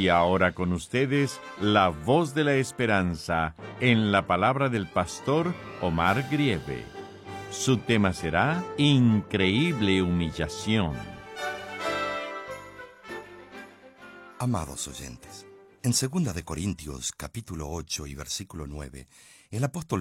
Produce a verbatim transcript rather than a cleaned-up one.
Y ahora con ustedes, la voz de la esperanza, en la palabra del pastor Omar Grieve. Su tema será Increíble Humillación. Amados oyentes, en segunda de Corintios, capítulo ocho y versículo nueve, el apóstol